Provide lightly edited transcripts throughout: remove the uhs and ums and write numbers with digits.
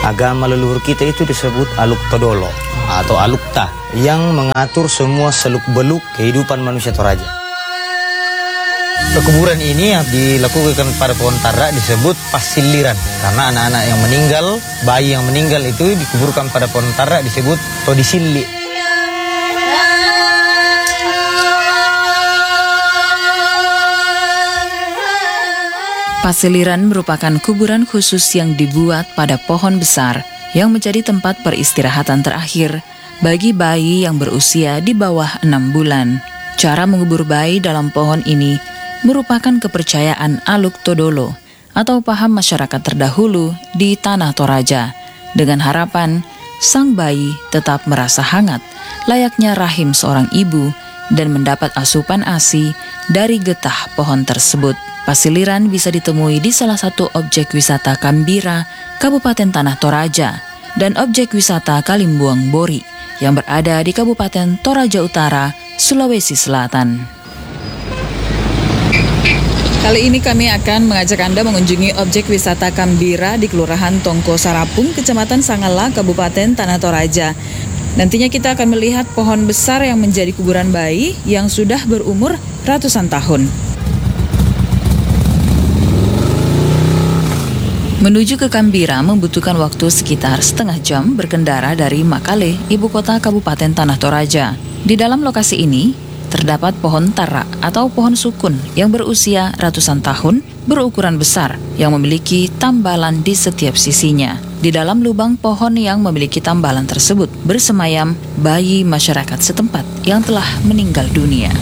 agama leluhur kita itu disebut Aluk Todolo atau Alukta yang mengatur semua seluk-beluk kehidupan manusia Toraja. Pekuburan ini yang dilakukan pada pohon tara disebut pasiliran karena anak-anak yang meninggal, bayi yang meninggal itu dikuburkan pada pohon tara disebut todisili. Pasiliran merupakan kuburan khusus yang dibuat pada pohon besar yang menjadi tempat peristirahatan terakhir bagi bayi yang berusia di bawah 6 bulan. Cara mengubur bayi dalam pohon ini merupakan kepercayaan Aluk Todolo atau paham masyarakat terdahulu di Tanah Toraja dengan harapan sang bayi tetap merasa hangat layaknya rahim seorang ibu dan mendapat asupan ASI dari getah pohon tersebut. Pasiliran bisa ditemui di salah satu objek wisata Kambira, Kabupaten Tanah Toraja, dan objek wisata Kalimbuang Bori yang berada di Kabupaten Toraja Utara, Sulawesi Selatan. Kali ini kami akan mengajak Anda mengunjungi objek wisata Kambira di Kelurahan Tongko Sarapung, Kecamatan Sangala, Kabupaten Tanah Toraja. Nantinya kita akan melihat pohon besar yang menjadi kuburan bayi yang sudah berumur ratusan tahun. Menuju ke Kambira membutuhkan waktu sekitar setengah jam berkendara dari Makale, ibu kota Kabupaten Tanah Toraja. Di dalam lokasi ini terdapat pohon tara atau pohon sukun yang berusia ratusan tahun berukuran besar yang memiliki tambalan di setiap sisinya. Di dalam lubang pohon yang memiliki tambalan tersebut bersemayam bayi masyarakat setempat yang telah meninggal dunia.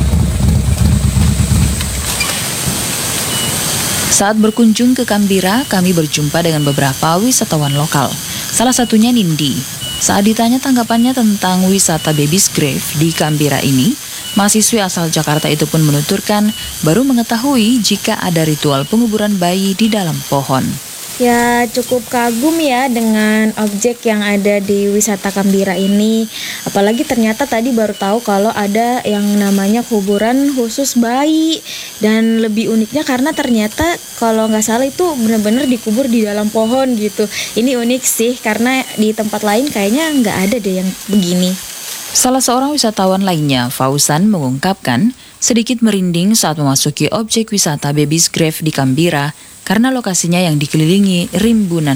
Saat berkunjung ke Kambira, kami berjumpa dengan beberapa wisatawan lokal. Salah satunya Nindi. Saat ditanya tanggapannya tentang wisata Baby's Grave di Kambira ini, mahasiswi asal Jakarta itu pun menuturkan baru mengetahui jika ada ritual penguburan bayi di dalam pohon. Ya, cukup kagum ya dengan objek yang ada di wisata Kambira ini. Apalagi ternyata tadi baru tahu kalau ada yang namanya kuburan khusus bayi. Dan lebih uniknya karena ternyata kalau nggak salah itu benar-benar dikubur di dalam pohon gitu. Ini unik sih karena di tempat lain kayaknya nggak ada deh yang begini. Salah seorang wisatawan lainnya, Fauzan, mengungkapkan sedikit merinding saat memasuki objek wisata Baby's Grave di Kambira karena lokasinya yang dikelilingi rimbunan